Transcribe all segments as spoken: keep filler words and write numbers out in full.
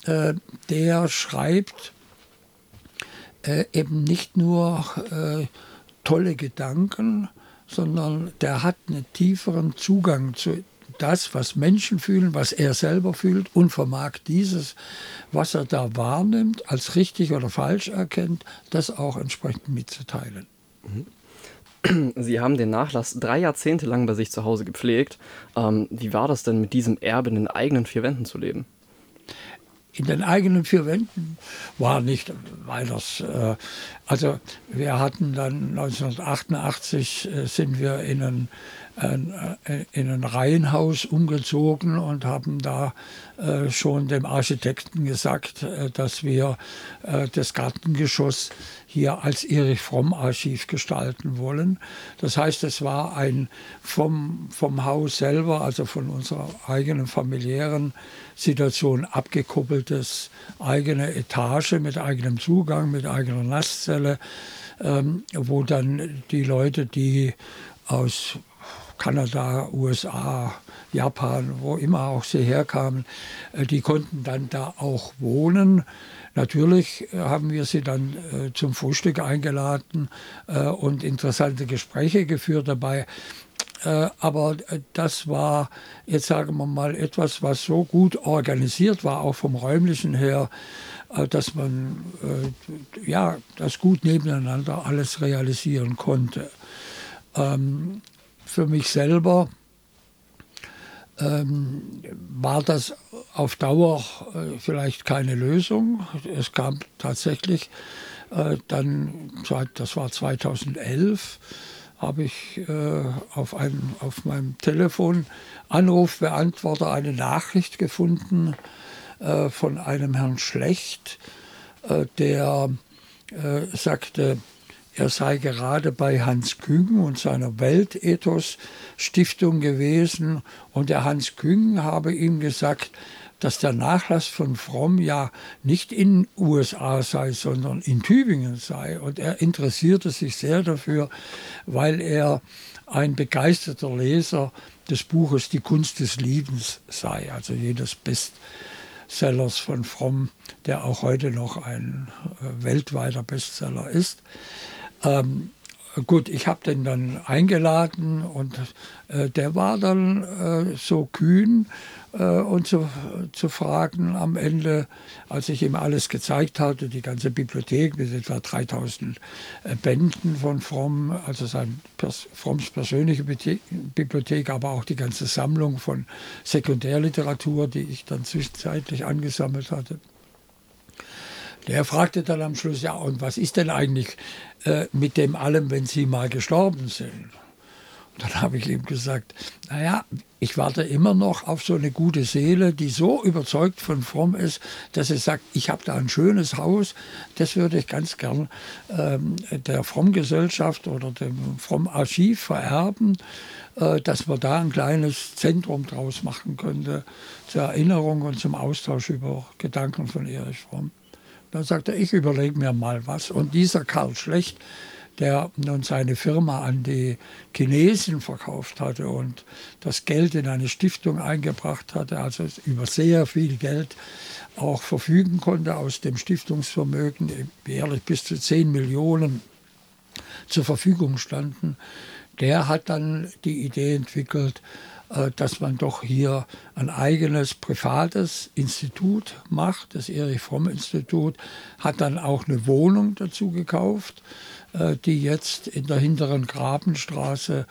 äh, der schreibt äh, eben nicht nur äh, tolle Gedanken, sondern der hat einen tieferen Zugang zu das, was Menschen fühlen, was er selber fühlt und vermag dieses, was er da wahrnimmt, als richtig oder falsch erkennt, das auch entsprechend mitzuteilen. Sie haben den Nachlass drei Jahrzehnte lang bei sich zu Hause gepflegt. Ähm, wie war das denn, mit diesem Erbe in den eigenen vier Wänden zu leben? In den eigenen vier Wänden war nicht weiters. Äh, also wir hatten dann neunzehnhundertachtundachtzig äh, sind wir in ein, äh, in ein Reihenhaus umgezogen und haben da äh, schon dem Architekten gesagt, äh, dass wir äh, das Gartengeschoss hier als Erich-Fromm-Archiv gestalten wollen. Das heißt, es war ein vom, vom Haus selber, also von unserer eigenen familiären Situation abgekoppeltes eigene Etage mit eigenem Zugang, mit eigener Nasszelle, ähm, wo dann die Leute, die aus Kanada, U S A, Japan, wo immer auch sie herkamen, äh, die konnten dann da auch wohnen. Natürlich haben wir sie dann äh, zum Frühstück eingeladen äh, und interessante Gespräche geführt dabei. Äh, aber das war, jetzt sagen wir mal, etwas, was so gut organisiert war, auch vom räumlichen her, äh, dass man äh, ja, das gut nebeneinander alles realisieren konnte. Ähm, für mich selber ähm, war das auf Dauer äh, vielleicht keine Lösung. Es kam tatsächlich äh, dann, das war zweitausendelf, habe ich äh, auf, einem, auf meinem Telefon Anrufbeantworter eine Nachricht gefunden äh, von einem Herrn Schlecht, äh, der äh, sagte, er sei gerade bei Hans Küng und seiner Weltethos-Stiftung gewesen und der Hans Küng habe ihm gesagt, dass der Nachlass von Fromm ja nicht in U S A sei, sondern in Tübingen sei. Und er interessierte sich sehr dafür, weil er ein begeisterter Leser des Buches Die Kunst des Liebens sei, also jenes Bestsellers von Fromm, der auch heute noch ein äh, weltweiter Bestseller ist. Ähm, gut, ich habe den dann eingeladen und äh, der war dann äh, so kühn äh, und zu, zu fragen am Ende, als ich ihm alles gezeigt hatte, die ganze Bibliothek mit etwa dreitausend äh, Bänden von Fromm, also sein Pers Fromms persönliche Bibliothek, aber auch die ganze Sammlung von Sekundärliteratur, die ich dann zwischenzeitlich angesammelt hatte. Der fragte dann am Schluss, ja, und was ist denn eigentlich äh, mit dem allem, wenn Sie mal gestorben sind? Und dann habe ich ihm gesagt, naja, ich warte immer noch auf so eine gute Seele, die so überzeugt von Fromm ist, dass sie sagt, ich habe da ein schönes Haus, das würde ich ganz gern ähm, der Fromm-Gesellschaft oder dem Fromm-Archiv vererben, äh, dass man da ein kleines Zentrum draus machen könnte, zur Erinnerung und zum Austausch über Gedanken von Erich Fromm. Dann sagte er, ich überlege mir mal was. Und dieser Karl Schlecht, der nun seine Firma an die Chinesen verkauft hatte und das Geld in eine Stiftung eingebracht hatte, also über sehr viel Geld auch verfügen konnte aus dem Stiftungsvermögen, jährlich bis zu zehn Millionen zur Verfügung standen, der hat dann die Idee entwickelt, dass man doch hier ein eigenes privates Institut macht, das Erich-Fromm-Institut, hat dann auch eine Wohnung dazu gekauft, die jetzt in der hinteren Grabenstraße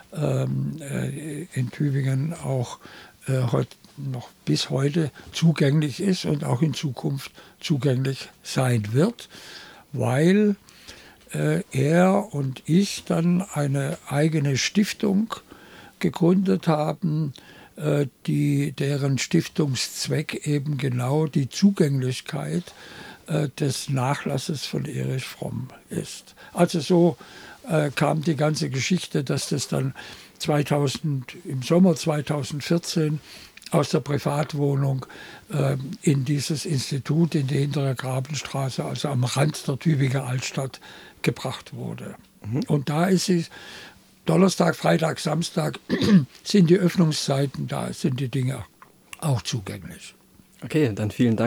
in Tübingen auch noch bis heute zugänglich ist und auch in Zukunft zugänglich sein wird, weil er und ich dann eine eigene Stiftung gegründet haben, die, deren Stiftungszweck eben genau die Zugänglichkeit äh, des Nachlasses von Erich Fromm ist. Also so äh, kam die ganze Geschichte, dass das dann zweitausend, im Sommer zweitausendvierzehn aus der Privatwohnung äh, in dieses Institut in die hintere Grabenstraße, also am Rand der Tübinger Altstadt, gebracht wurde. Mhm. Und da ist sie Donnerstag, Freitag, Samstag sind die Öffnungszeiten da, sind die Dinge auch zugänglich. Okay, dann vielen Dank.